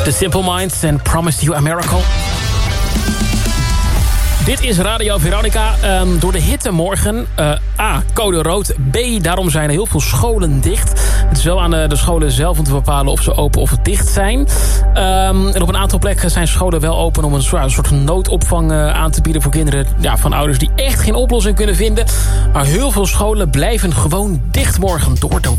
The Simple Minds en Promised You a Miracle. Dit is Radio Veronica. Door de hitte morgen. A, code rood. B, daarom zijn er heel veel scholen dicht. Het is wel aan de scholen zelf om te bepalen of ze open of dicht zijn. En op een aantal plekken zijn scholen wel open om een soort noodopvang aan te bieden voor kinderen van ouders die echt geen oplossing kunnen vinden. Maar heel veel scholen blijven gewoon dicht morgen door de